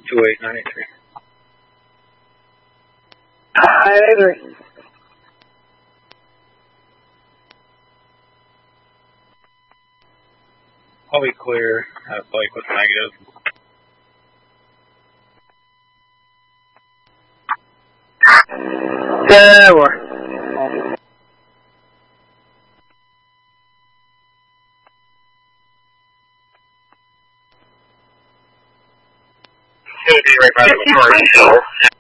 28983. I agree. Probably clear. Blake was negative. There were. Right by the McCarty Hill.